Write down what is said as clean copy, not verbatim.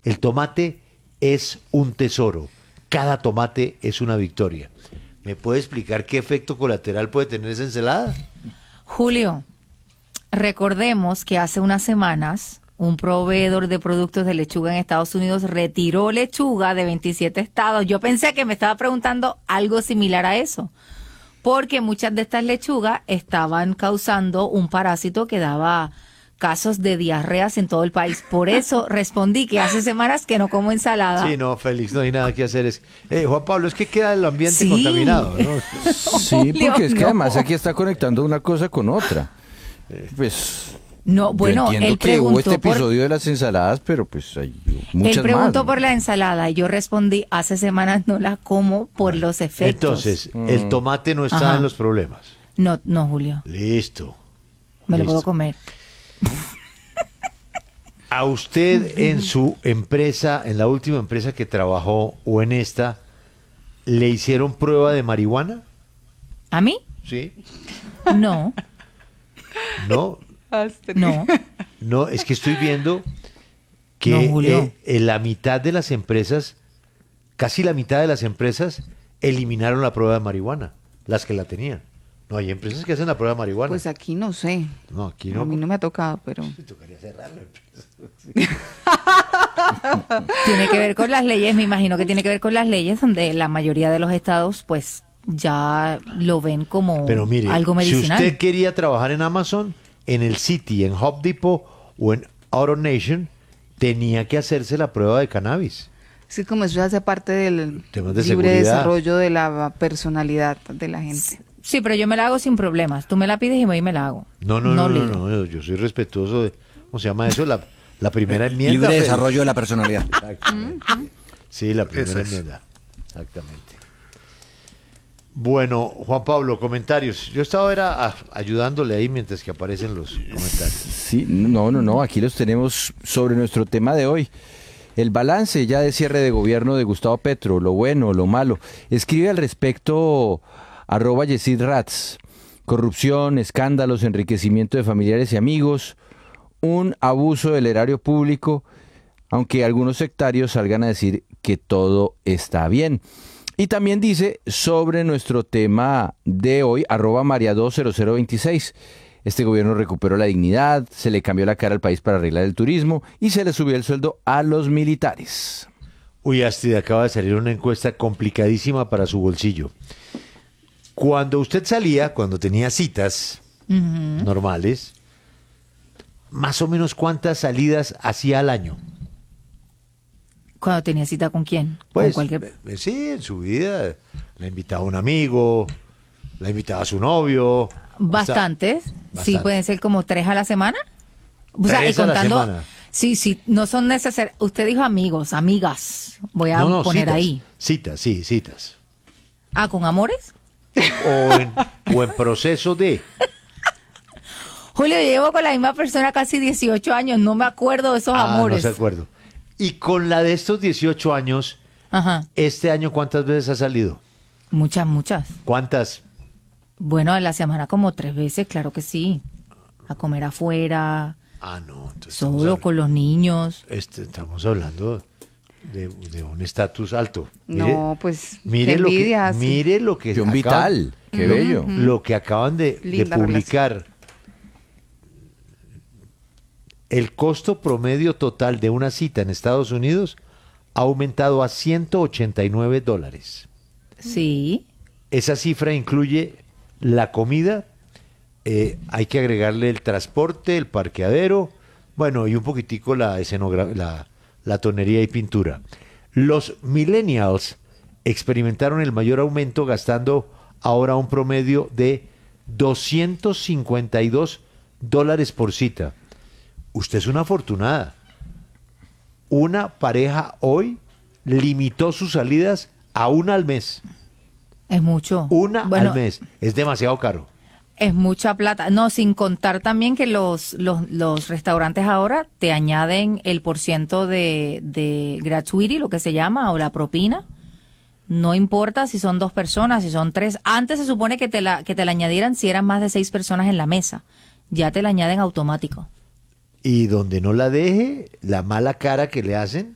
El tomate es un tesoro. Cada tomate es una victoria. ¿Me puede explicar qué efecto colateral puede tener esa ensalada? Julio, recordemos que hace unas semanas un proveedor de productos de lechuga en Estados Unidos retiró lechuga de 27 estados. Yo pensé que me estaba preguntando algo similar a eso, porque muchas de estas lechugas estaban causando un parásito que daba casos de diarreas en todo el país. Por eso respondí que hace semanas que no como ensalada. Sí, no, Félix, no hay nada que hacer. Juan Pablo, es que queda el ambiente contaminado, ¿no? Sí, porque es que además aquí está conectando una cosa con otra. Pues no, bueno, yo entiendo él que preguntó hubo este episodio de las ensaladas, pero pues hay muchas él preguntó más, ¿no? por la ensalada y yo respondí, hace semanas no la como por los efectos. Entonces, el tomate no está en los problemas. No, no, Julio. Listo. Me lo Listo. puedo comer. ¿A usted en su empresa, en la última empresa que trabajó o en esta, le hicieron prueba de marihuana? ¿A mí? Sí. No, No, no. no, es que estoy viendo que No, Julio. la mitad de las empresas, casi la mitad de las empresas, eliminaron la prueba de marihuana, las que la tenían. No, hay empresas que hacen la prueba de marihuana. Pues aquí no sé. No, aquí no. A mí no me ha tocado, pero... Tocaría cerrar la empresa. Tiene que ver con las leyes, me imagino que tiene que ver con las leyes donde la mayoría de los estados pues ya lo ven como Pero mire, algo medicinal. si usted quería trabajar en Amazon, en el City, en Home Depot o en AutoNation, tenía que hacerse la prueba de cannabis. Sí, como eso hace parte del Temas de libre seguridad. desarrollo de la personalidad de la gente. Sí, pero yo me la hago sin problemas. Tú me la pides y voy y me la hago. No, ligo. yo soy respetuoso de, ¿cómo se llama eso? La primera enmienda. Libre Félix. desarrollo de la personalidad. Exactamente. Sí, la primera Eso es. enmienda. Exactamente. Bueno, Juan Pablo, comentarios. Yo estaba ayudándole ahí mientras que aparecen los comentarios. Sí, no, aquí los tenemos sobre nuestro tema de hoy. El balance ya de cierre de gobierno de Gustavo Petro, lo bueno, lo malo. Escribe al respecto @YesidRats. Corrupción, escándalos, enriquecimiento de familiares y amigos, un abuso del erario público, aunque algunos sectarios salgan a decir que todo está bien. Y también dice sobre nuestro tema de hoy, @Maria20026. Este gobierno recuperó la dignidad, se le cambió la cara al país para arreglar el turismo y se le subió el sueldo a los militares. Uy, Astrid, acaba de salir una encuesta complicadísima para su bolsillo. Cuando usted salía, cuando tenía citas normales, más o menos ¿cuántas salidas hacía al año? ¿Cuando tenía cita con quién? Pues, ¿Con cualquier... sí, en su vida. La invitaba a un amigo, la invitaba a su novio. Bastantes. Sí, Bastante. pueden ser como 3 a la semana. O sea, y 3 a la contando... semana. Sí, no son necesarios. Usted dijo amigos, amigas. Voy a poner citas, ahí. Citas, sí, citas. Ah, ¿con amores? O en proceso de... Julio, yo llevo con la misma persona casi 18 años. No me acuerdo de esos amores. No se acuerdo. Y con la de estos 18 años, Ajá. este año, ¿cuántas veces ha salido? Muchas. ¿Cuántas? Bueno, a la semana como 3 veces, claro que sí. A comer afuera, Ah, no. Entonces solo con los niños. estamos hablando de un estatus alto. No, pues, Mire qué lo que, envidia, sí. mire lo que John Vital, qué bello. Lo que acaban de Linda publicar. El costo promedio total de una cita en Estados Unidos ha aumentado a $189. Sí. Esa cifra incluye la comida, hay que agregarle el transporte, el parqueadero, bueno, y un poquitico la la tonería y pintura. Los millennials experimentaron el mayor aumento gastando ahora un promedio de $252 por cita. Usted es una afortunada. Una pareja hoy limitó sus salidas a una al mes. Es mucho. Una Bueno, al mes. Es demasiado caro. es mucha plata. No, sin contar también que los restaurantes ahora te añaden el % de gratuity, lo que se llama, o la propina. No importa si son 2 personas, si son 3. Antes se supone que te la añadieran si eran más de 6 personas en la mesa. Ya te la añaden automático. Y donde no la deje, la mala cara que le hacen,